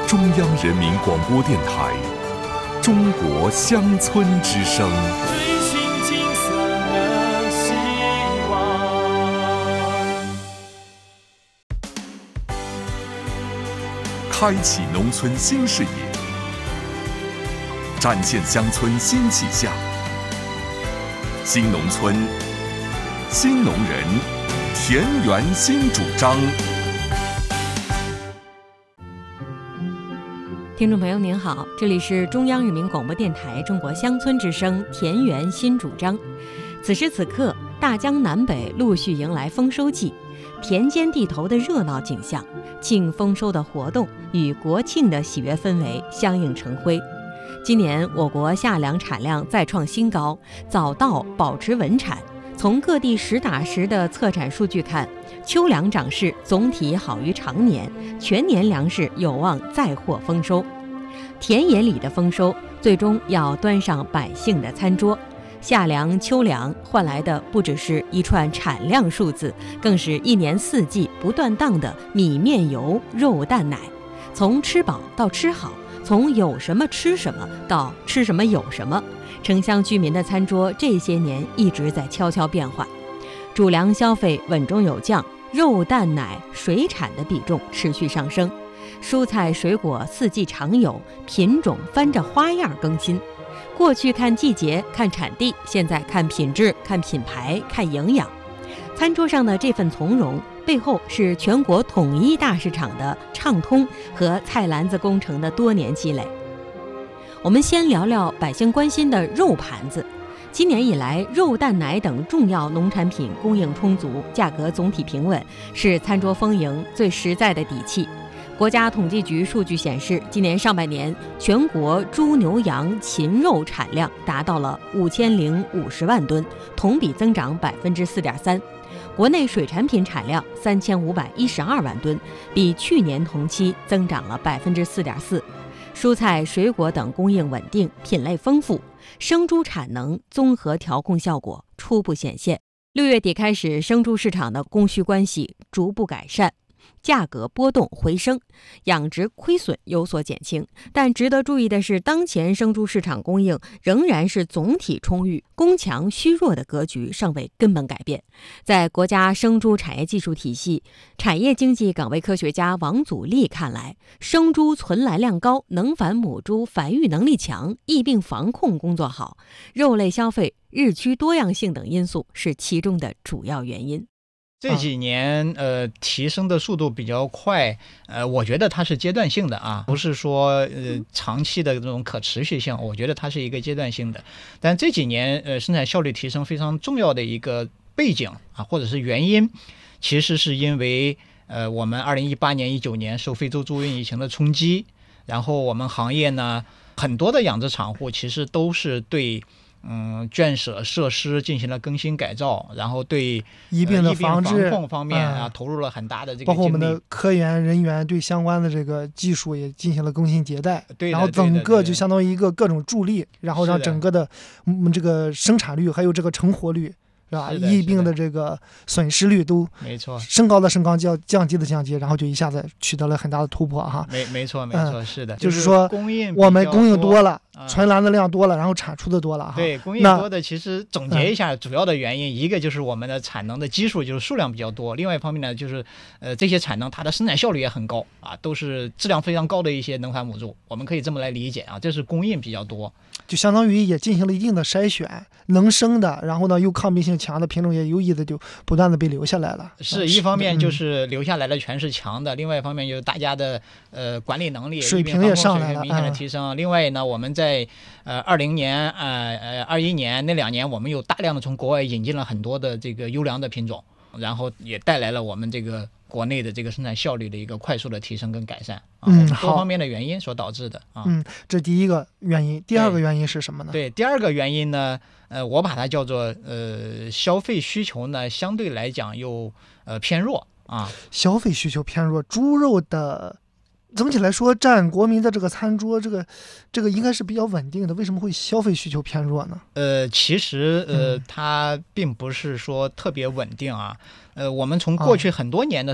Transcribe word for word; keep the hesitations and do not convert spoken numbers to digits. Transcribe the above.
中央人民广播电台中国乡村之声， 追寻金色的希望， 开启农村新视野，展现乡村新气象。新农村，新农人，田园新主张。 听众朋友您好，这里是中央人民广播电台中国乡村之声田园新主张。此时此刻，大江南北陆续迎来丰收季，田间地头的热闹景象，庆丰收的活动与国庆的喜悦氛围相映成辉。今年我国夏粮产量再创新高，早稻保持稳产。从各地实打实的测产数据看，秋粮长势总体好于常年，全年粮食有望再获丰收。田野里的丰收，最终要端上百姓的餐桌。夏粮、秋粮换来的不只是一串产量数字，更是一年四季不断档的米面油肉蛋奶。从吃饱到吃好，从有什么吃什么到吃什么有什么，城乡居民的餐桌这些年一直在悄悄变化。主粮消费稳中有降，肉蛋奶水产的比重持续上升，蔬菜水果四季常有，品种翻着花样更新。过去看季节看产地，现在看品质看品牌看营养。餐桌上的这份从容，背后是全国统一大市场的畅通和菜篮子工程的多年积累。我们先聊聊百姓关心的肉盘子。今年以来，肉蛋奶等重要农产品供应充足，价格总体平稳，是餐桌丰盈最实在的底气。国家统计局数据显示，今年上半年全国猪牛羊禽肉产量达到了五千零五十万吨，同比增长百分之四点三。国内水产品产量三千五百一十二万吨，比去年同期增长了百分之四点四。蔬菜、水果等供应稳定，品类丰富，生猪产能综合调控效果初步显现。六月底开始，生猪市场的供需关系逐步改善，价格波动回升，养殖亏损有所减轻。但值得注意的是，当前生猪市场供应仍然是总体充裕，供强虚弱的格局尚未根本改变。在国家生猪产业技术体系产业经济岗位科学家王祖立看来，生猪存栏量高，能繁母猪繁育能力强，疫病防控工作好，肉类消费日趋多样性等因素是其中的主要原因。 这几年呃提升的速度比较快，呃我觉得它是阶段性的啊，不是说呃长期的这种可持续性，我觉得它是一个阶段性的。但这几年呃生产效率提升非常重要的一个背景啊，或者是原因，其实是因为呃我们二零一八年一九年受非洲猪瘟疫情的冲击，然后我们行业呢很多的养殖场户其实都是对嗯，圈舍设施进行了更新改造，然后对疫病的防治、 呃、防控方面啊、嗯、投入了很大的这个精力， 包括我们的科研人员对相关的这个技术也进行了更新迭代， 对， 然后整个就相当于一个各种助力，然后让整个的嗯这个生产率还有这个成活率。是吧？疫病的这个损失率都没错， 升高的升高，降降低的降低，然后就一下子取得了很大的突破哈。 没没错没错、嗯，是的， 就是说供应我们供应多了， 啊、 存栏的量多了，然后产出的多了哈。 对，供应多的其实总结一下主要的原因，嗯、一个就是我们的产能的基数就是数量比较多，另外一方面呢就是呃这些产能它的生产效率也很高啊，都是质量非常高的一些能繁母猪，我们可以这么来理解啊，这是供应比较多。 就相当于也进行了一定的筛选，能生的，然后呢又抗病性强的品种也有意的就不断的被留下来了。 是一方面就是留下来的全是强的，嗯、另外一方面就是大家的呃管理能力水平也上来了， 明显的提升。嗯、另外呢，我们在呃二零年呃呃二一年那两年，我们有大量的从国外引进了很多的这个优良的品种，然后也带来了我们这个国内的这个生产效率的一个快速的提升跟改善啊， 嗯， 多方面的原因所导致的啊。 嗯，这第一个原因，第二个原因是什么呢？ 对，第二个原因呢，呃，我把它叫做呃消费需求呢相对来讲又呃偏弱啊。 消费需求偏弱，猪肉的总体来说占国民的这个餐桌，这个这个应该是比较稳定的，为什么会消费需求偏弱呢？ 呃，其实呃、嗯、它并不是说特别稳定啊。呃，我们从过去很多年的